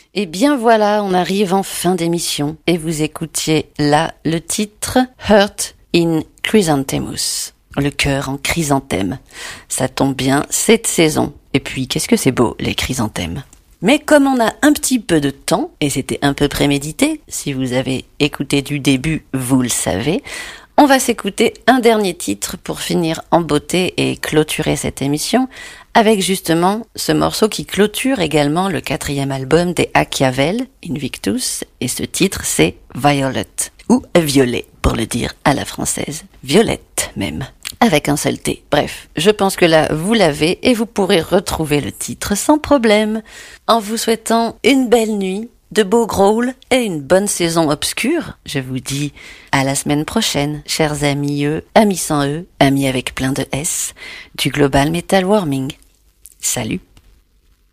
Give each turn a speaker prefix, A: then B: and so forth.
A: Et bien voilà, on arrive en fin d'émission et vous écoutiez là le titre Heart in Chrysanthemums, le cœur en chrysanthème. Ça tombe bien, cette saison. Et puis, qu'est-ce que c'est beau, les chrysanthèmes. Mais comme on a un petit peu de temps, et c'était un peu prémédité, si vous avez écouté du début, vous le savez, on va s'écouter un dernier titre pour finir en beauté et clôturer cette émission avec justement ce morceau qui clôture également le 4e album des Achiavel, Invictus, et ce titre c'est Violet, ou Violet pour le dire à la française, Violette même, avec un seul T. Bref, je pense que là vous l'avez et vous pourrez retrouver le titre sans problème, en vous souhaitant une belle nuit, de beaux growls et une bonne saison obscure. Je vous dis à la semaine prochaine, chers amis amis sans E, amis avec plein de S, du Global Metal Warming. Salut!